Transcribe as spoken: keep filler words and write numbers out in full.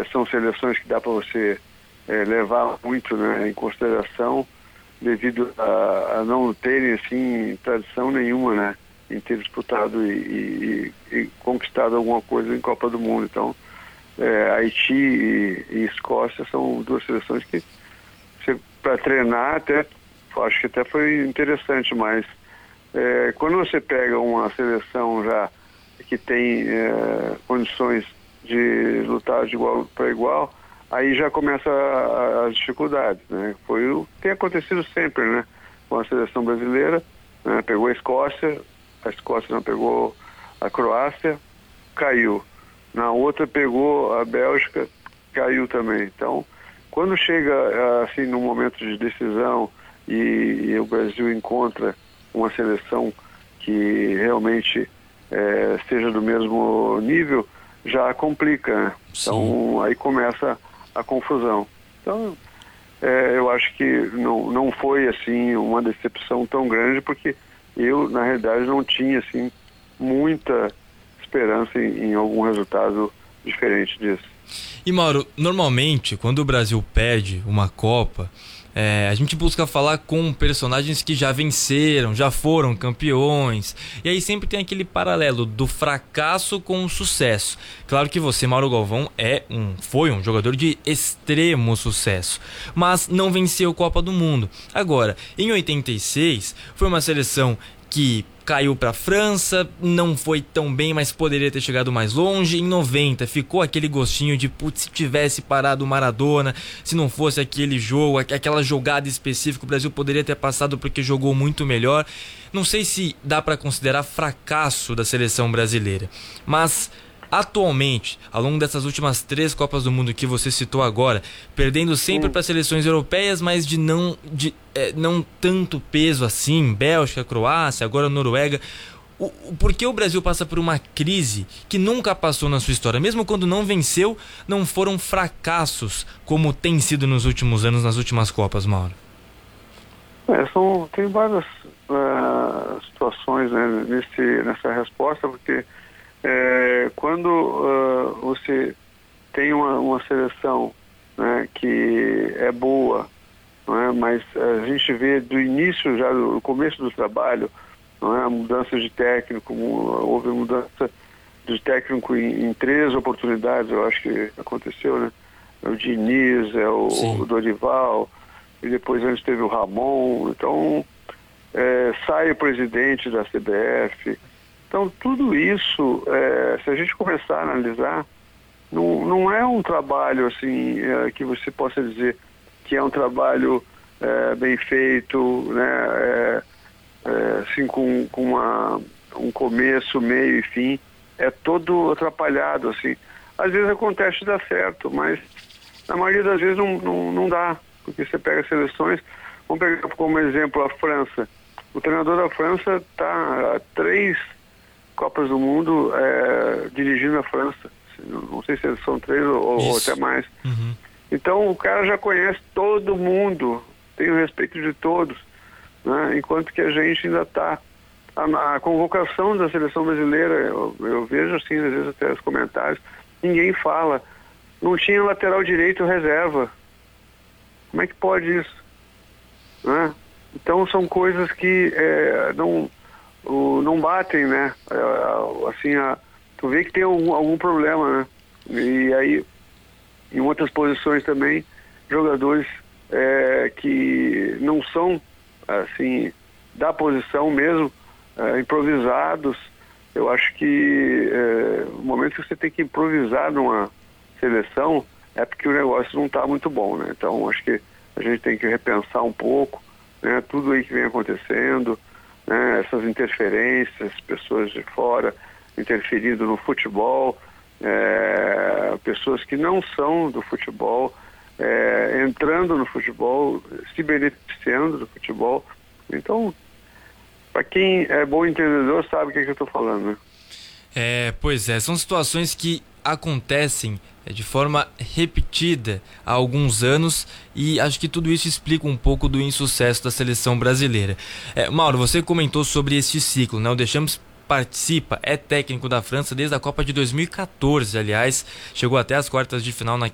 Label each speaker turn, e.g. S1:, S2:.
S1: são seleções que dá para você é, levar muito, né, em consideração, devido a, a não terem assim tradição nenhuma, né, em ter disputado e, e, e conquistado alguma coisa em Copa do Mundo. Então, é, Haiti e, e Escócia são duas seleções que, para treinar, até acho que até foi interessante, mas é, quando você pega uma seleção já que tem é, condições de lutar de igual para igual, aí já começa a, a, as dificuldades, né? Foi o que tem acontecido sempre, né? Com a seleção brasileira, né? Pegou a Escócia, a Escócia não pegou a Croácia, caiu. Na outra pegou a Bélgica, caiu também. Então, quando chega assim num momento de decisão e, e o Brasil encontra uma seleção que realmente é, esteja do mesmo nível, já complica, né? Então aí começa a confusão. Então é, eu acho que não, não foi assim uma decepção tão grande, porque eu na realidade não tinha assim muita esperança em, em algum resultado diferente disso.
S2: E Mauro, normalmente quando o Brasil perde uma Copa, É, a gente busca falar com personagens que já venceram, já foram campeões. E aí sempre tem aquele paralelo do fracasso com o sucesso. Claro que você, Mauro Galvão, é um, foi um jogador de extremo sucesso, mas não venceu a Copa do Mundo. Agora, em oitenta e seis, foi uma seleção que caiu para a França, não foi tão bem, mas poderia ter chegado mais longe. Em noventa ficou aquele gostinho de, putz, se tivesse parado o Maradona, se não fosse aquele jogo, aquela jogada específica, o Brasil poderia ter passado porque jogou muito melhor. Não sei se dá para considerar fracasso da seleção brasileira, mas atualmente, ao longo dessas últimas três Copas do Mundo que você citou agora, perdendo sempre para seleções europeias, mas de não, de, é, não tanto peso assim, Bélgica, Croácia, agora Noruega, o, o, por que o Brasil passa por uma crise que nunca passou na sua história? Mesmo quando não venceu, não foram fracassos como tem sido nos últimos anos, nas últimas Copas, Mauro?
S1: É, são, tem várias uh, situações, né, nesse, nessa resposta, porque É, quando uh, você tem uma, uma seleção, né, que é boa, não é? Mas a gente vê do início, já do começo do trabalho, não é? A mudança de técnico, houve mudança de técnico em, em três oportunidades, eu acho que aconteceu, né? O Diniz, é o, o Dorival, e depois antes teve o Ramon. Então é, sai o presidente da C B F. Então, tudo isso, é, se a gente começar a analisar, não, não é um trabalho assim, é, que você possa dizer que é um trabalho é, bem feito, né, é, é, assim, com, com uma, um começo, meio e fim. É todo atrapalhado, assim. Às vezes acontece de dar certo, mas na maioria das vezes não, não, não dá, porque você pega seleções, vamos pegar como exemplo a França. O treinador da França está há três Copas do Mundo é, dirigindo a França. Não sei se são três ou, ou até mais.
S2: Uhum.
S1: Então o cara já conhece todo mundo, tem o respeito de todos, né? Enquanto que a gente ainda está... A, a convocação da seleção brasileira, eu, eu vejo assim, às vezes até os comentários, ninguém fala. Não tinha lateral direito reserva. Como é que pode isso? Né? Então são coisas que é, não... O, não batem, né? É, assim, a, tu vê que tem algum, algum problema, né? E aí, em outras posições também, jogadores é, que não são, assim, da posição mesmo, é, improvisados. Eu acho que é, o momento que você tem que improvisar numa seleção é porque o negócio não está muito bom, né? Então, acho que a gente tem que repensar um pouco, né? Tudo aí que vem acontecendo, né, essas interferências, pessoas de fora interferindo no futebol, é, pessoas que não são do futebol, é, entrando no futebol, se beneficiando do futebol. Então, para quem é bom entendedor sabe o que, é que eu estou falando, né?
S2: É, pois é, são situações que acontecem de forma repetida há alguns anos e acho que tudo isso explica um pouco do insucesso da seleção brasileira. É, Mauro, você comentou sobre esse ciclo, né? O Deschamps participa, é técnico da França desde a Copa de dois mil e quatorze, aliás, chegou até as quartas de final na